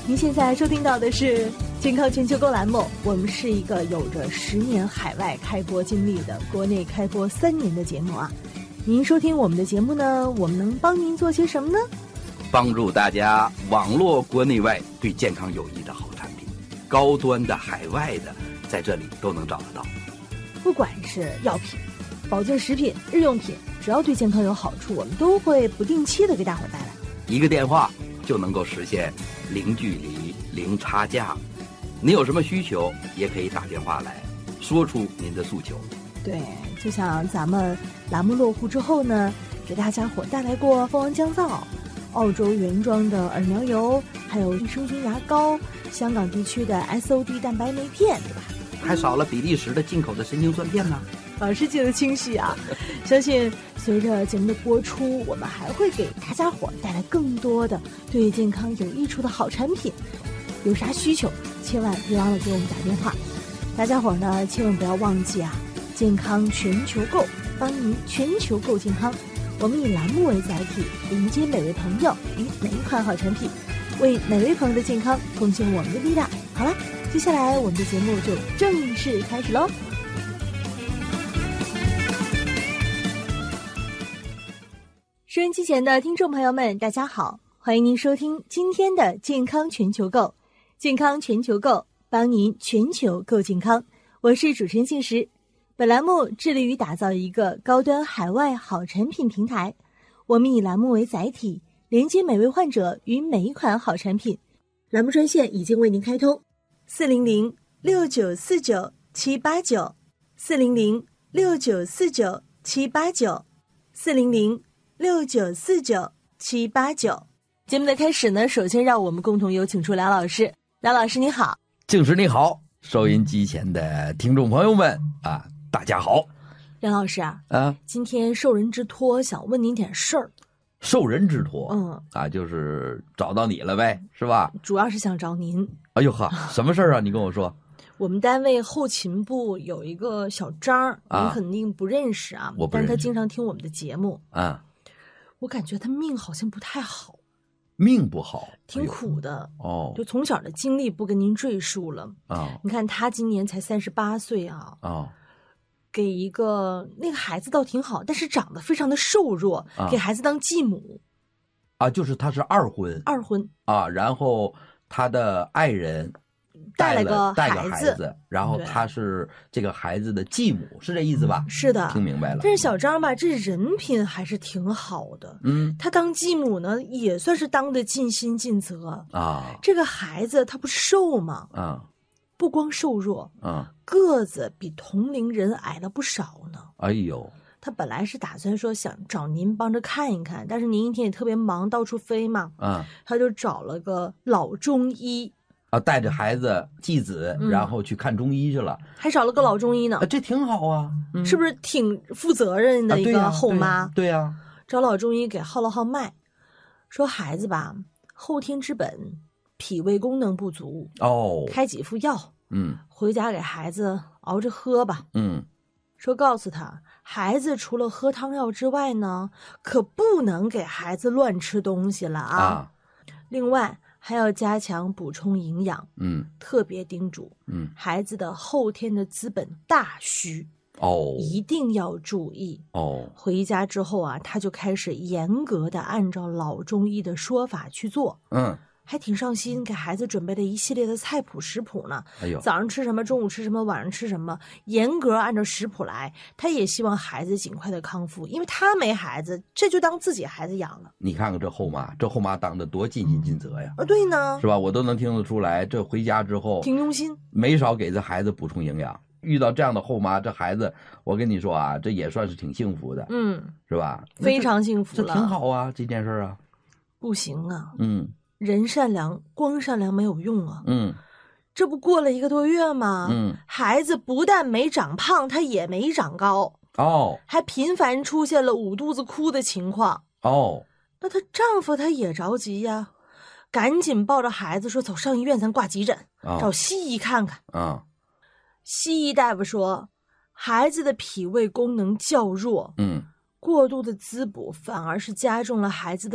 您现在收听到的是健康全球购栏目，我们是一个有着10年海外开播经历的国内开播3年的节目啊。您收听我们的节目呢，我们能帮您做些什么呢？ 帮助大家网络国内外对健康有益的好产品，高端的、海外的，在这里都能找得到。 不管是药品、保健食品、日用品，只要对健康有好处，我们都会不定期的给大伙儿带来。 一个电话就能够实现零距离、零差价。你有什么需求，也可以打电话来，说出您的诉求。 对，就像咱们栏目落户之后呢，给大家伙带来过蜂王降噪、澳洲原装的耳苗油，还有益生菌牙膏，香港地区的 SOD 蛋白酶片，对吧？ 还少了比利时的进口的神经酸片呢。 老师记得清晰啊！相信随着节目的播出，我们还会给大家伙带来更多的对健康有益处的好产品。有啥需求，千万别忘了给我们打电话。大家伙呢，千万不要忘记啊！健康全球购，帮您全球购健康。我们以栏目为载体，迎接每位朋友与每一款好产品，为每位朋友的健康贡献我们的力量。好了，接下来我们的节目就正式开始喽。收音机前的听众朋友们，大家好，欢迎您收听今天的健康全球购。健康全球购，帮您全球购健康。我是主持人信实。本栏目致力于打造一个高端海外好产品平台。我们以栏目为载体，连接每位患者与每一款好产品。栏目专线已经为您开通，400-6949-789，400-6949-789。节目的开始呢，首先让我们共同有请出梁老师。梁老师你好。 静时你好，收音机前的听众朋友们啊，大家好。 梁老师啊，今天受人之托，想问您点事儿。 受人之托，就是找到你了呗，是吧？ 主要是想找您。 哎呦呵，什么事儿啊？你跟我说。 我们单位后勤部有一个小张，您肯定不认识啊， 我不认识， 但是他经常听我们的节目啊。 我感觉他命好像不太好。 命不好， 挺苦的哦。 就从小的经历不跟您赘述了啊。 你看他今年才38岁啊。 啊。 给一个那个孩子倒挺好，但是长得非常的瘦弱，给孩子当继母。 啊，就是他是二婚啊，然后他的爱人带了孩子，然后他是这个孩子的继母，是这意思吧？ 是的， 听明白了。 但是小张吧，这人品还是挺好的。他当继母呢，也算是当得尽心尽责啊。这个孩子他不是瘦吗？不光瘦弱，个子比同龄人矮了不少呢。 哎呦， 他本来是打算说想找您帮着看一看，但是您一天也特别忙，到处飞嘛，他就找了个老中医啊，带着孩子继子，然后去看中医去了， 还找了个老中医呢。 这挺好啊， 是不是挺负责任的一个后妈？ 对呀， 找老中医给号了号脉，说孩子吧，后天之本，脾胃功能不足哦，开几副药，回家给孩子熬着喝吧，说告诉他，孩子除了喝汤药之外呢，可不能给孩子乱吃东西了啊。另外还要加强补充营养，特别叮嘱，孩子的后天的资本大虚哦，一定要注意哦。回家之后啊，他就开始严格的按照老中医的说法去做，还挺上心，给孩子准备了一系列的菜谱食谱呢。哎呦，早上吃什么，中午吃什么，晚上吃什么，严格按照食谱来。他也希望孩子尽快的康复，因为他没孩子，这就当自己孩子养了。 你看看这后妈当得多尽心尽责呀！ 对呢， 是吧？我都能听得出来，这回家之后挺用心， 没少给这孩子补充营养。遇到这样的后妈，这孩子，我跟你说啊，这也算是挺幸福的，是吧？ 非常幸福了， 这挺好啊，这件事啊。 不行啊，人善良，光善良没有用啊。这不过了1个多月吗？孩子不但没长胖，他也没长高哦，还频繁出现了捂肚子哭的情况哦。那她丈夫他也着急呀，赶紧抱着孩子说：“走上医院，咱挂急诊，找西医看看。”西医大夫说，孩子的脾胃功能较弱，过度的滋补反而是加重了孩子的